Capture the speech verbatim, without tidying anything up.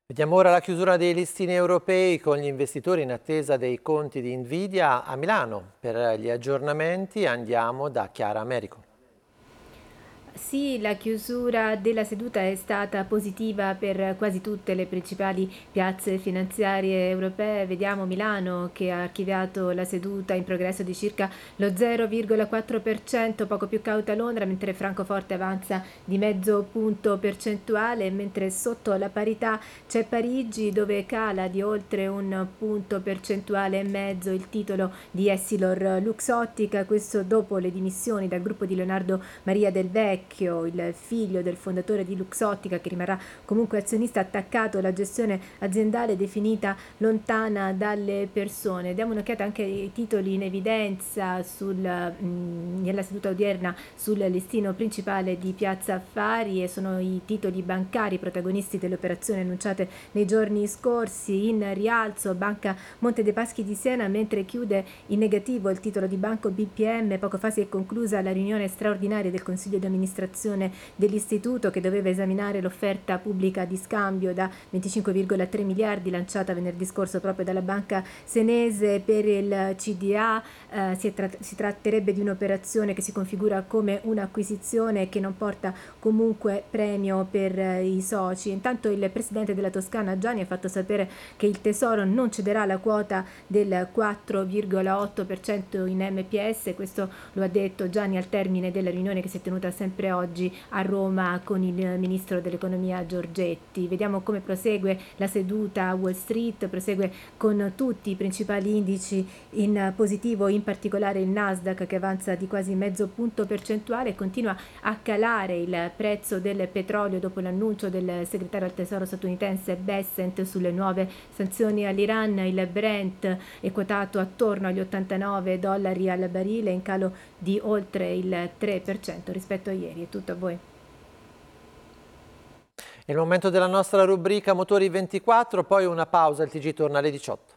Vediamo ora la chiusura dei listini europei con gli investitori in attesa dei conti di Nvidia a Milano. Per gli aggiornamenti andiamo da Chiara Americo. Sì, la chiusura della seduta è stata positiva per quasi tutte le principali piazze finanziarie europee. Vediamo Milano che ha archiviato la seduta in progresso di circa lo zero virgola quattro per cento, poco più cauta Londra, mentre Francoforte avanza di mezzo punto percentuale, mentre sotto la parità c'è Parigi dove cala di oltre un punto percentuale e mezzo il titolo di Essilor Luxottica, questo dopo le dimissioni dal gruppo di Leonardo Maria Del Vecchio, il figlio del fondatore di Luxottica, che rimarrà comunque azionista attaccato alla gestione aziendale definita lontana dalle persone. Diamo un'occhiata anche ai titoli in evidenza sul, mh, nella seduta odierna sul listino principale di Piazza Affari, e sono i titoli bancari protagonisti delle operazioni annunciate nei giorni scorsi. In rialzo Banca Monte dei Paschi di Siena, mentre chiude in negativo il titolo di Banco B P M. Poco fa si è conclusa la riunione straordinaria del Consiglio di amministrazione dell'istituto, che doveva esaminare l'offerta pubblica di scambio da venticinque virgola tre miliardi lanciata venerdì scorso proprio dalla banca senese per il C D A. Eh, si, tra- si tratterebbe di un'operazione che si configura come un'acquisizione che non porta comunque premio per eh, i soci. Intanto il presidente della Toscana Gianni ha fatto sapere che il Tesoro non cederà la quota del quattro virgola otto per cento in M P S. Questo lo ha detto Gianni al termine della riunione che si è tenuta sempre oggi a Roma con il ministro dell'economia Giorgetti. Vediamo come prosegue la seduta a Wall Street. Prosegue con tutti i principali indici in positivo, in particolare il Nasdaq che avanza di quasi mezzo punto percentuale e continua a calare il prezzo del petrolio dopo l'annuncio del segretario al tesoro statunitense Bessent sulle nuove sanzioni all'Iran. Il Brent è quotato attorno agli ottantanove dollari al barile, in calo di oltre il tre per cento rispetto a ieri. È tutto a voi. È il momento della nostra rubrica Motori ventiquattro, poi una pausa, il T G torna alle diciotto.